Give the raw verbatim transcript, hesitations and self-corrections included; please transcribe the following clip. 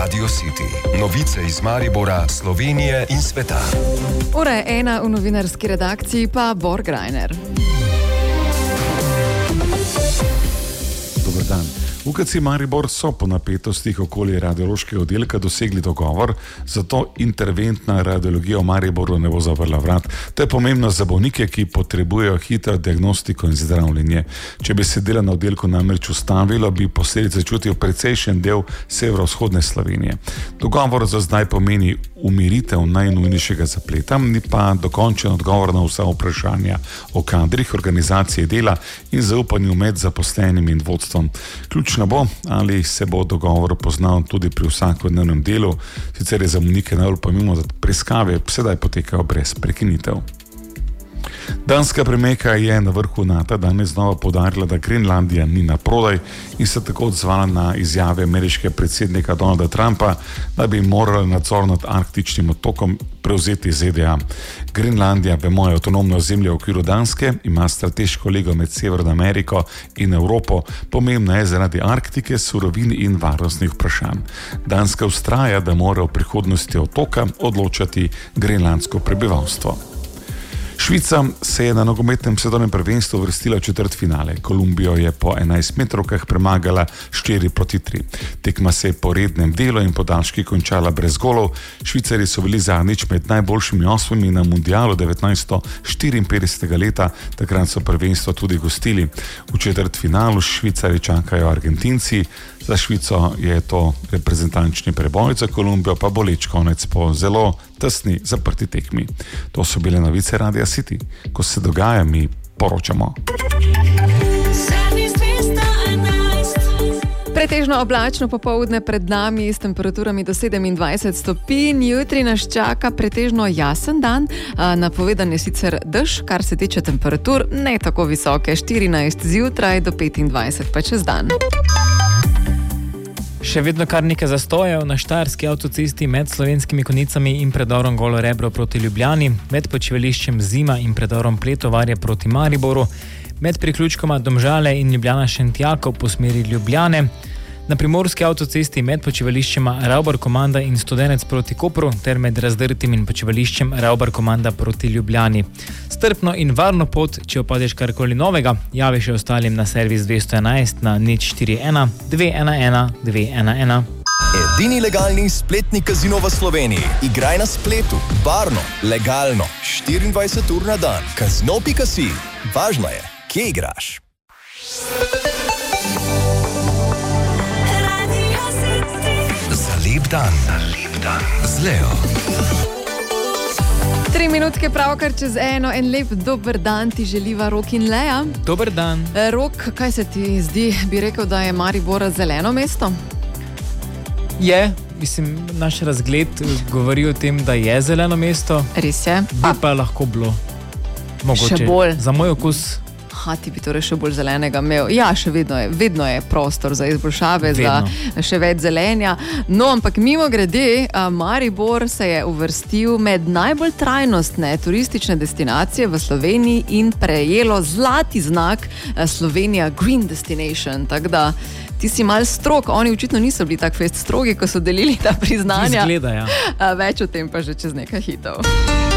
Radio City. Novice iz Maribora, Slovenije in sveta. Ura je ena, v novinarski redakciji pa Bor Grajner. Dober dan. V U K C Maribor so po napetostih okoli radiološkega oddelka dosegli dogovor, zato interventna radiologija v Mariboru ne bo zaprla vrat. To je pomembno za bolnike, ki potrebujejo hitro diagnostiko in zdravljenje. Če bi se delo na oddelku namreč ustavilo, bi posledice čutil precejšen del severovzhodne Slovenije. Dogovor za zdaj pomeni umiritev najnujnejšega zapleta, ni pa dokončen odgovor na vsa vprašanja o kadrih, organizaciji dela in zaupanju med zaposlenim in vodstvom. Ključno bo, ali se bo dogovor poznal tudi pri vsakodnevnem delu, sicer je za bolnike najbolj pomembno, da preiskave sedaj potekajo brez prekinitev. Danska premijerka je na vrhu NATO danes znova poudarila, da Grenlandija ni na prodaj in se tako odzvala na izjave ameriškega predsednika Donalda Trumpa, da bi morala nadzor nad arktičnim otokom prevzeti Z D A. Grenlandija, vemo, je avtonomno ozemlje v okviru Danske, ima strateško lego med Severno Ameriko in Evropo, pomembna je zaradi Arktike, surovin in varnostnih vprašanj. Danska vztraja, da mora v prihodnosti otoka odločati grenlandsko prebivalstvo. Švica se je na nogometnem svetovnem prvenstvu uvrstila v četrtfinale. Kolumbijo je po enajstmetrovkah premagala štiri proti tri. Tekma se je po rednem delu in podaljški končala brez golov. Švicarji so bili zadnjič med najboljšimi osmimi na mundialu devetnajststo štiriinpetdesetega leta, takrat so prvenstvo tudi gostili. V četrtfinalu Švicarji čakajo Argentinci. Za Švico je to reprezentančni preboj, za Kolumbijo pa boleč konec po zelo tesni zaprti tekmi. To so bile novice Radia City. Ko se dogaja, mi poročamo. Pretežno oblačno popoldne pred nami s temperaturami do sedemindvajset stopinj. Jutri nas čaka pretežno jasen dan. Napovedan je sicer dež, kar se tiče temperatur, ne tako visoke, štirinajst zjutraj do petindvajset pa čez dan. Še vedno kar nekaj zastojev na štajerski avtocesti med Slovenskimi Konjicami in predorom Golo Rebro proti Ljubljani, med počivališčem Zima in predorom Pletovarje proti Mariboru, med priključkoma Domžale in Ljubljana Šentjakov po smeri Ljubljane, na primorski avtocesti med počivališčema Ravbar Komanda in Studenec proti Kopru ter med Razdrtim in počivališčem Ravbar Komanda proti Ljubljani. Strpno in varno pot, če opazиш karkoli novega, javi še ostalim na servis dvesto enajst na nič štiri ena dve ena ena dve ena ena. Edini legalni spletni kazino v Sloveniji. Igraj na spletu, varno, legalno, štiriindvajset ur na dan. Kazino pika si. Važno je, kje igraš. Lep dan, lep dan z Leo. Tri minutke pravkar čez eno, en lep dober dan ti želiva Rok in Lea. Dober dan. Rok, kaj se ti zdi, bi rekel, da je Maribor zeleno mesto? Je, mislim, naš razgled govori o tem, da je zeleno mesto. Res je. Bi pa lahko bilo. Mogoče. Še bolj. Za moj okus. Ha, ti bi torej še bolj zelenega imel. Ja, še vedno je, vedno je prostor za izboljšave, vedno. Za še več zelenja. No, ampak mimo grede, Maribor se je uvrstil med najbolj trajnostne turistične destinacije v Sloveniji in prejelo zlati znak Slovenija Green Destination. Tako da ti si mal strog, oni očitno niso bili tak fest strogi, ko so delili ta priznanja. Izgleda, ja. Več o tem pa že čez nekaj hitov.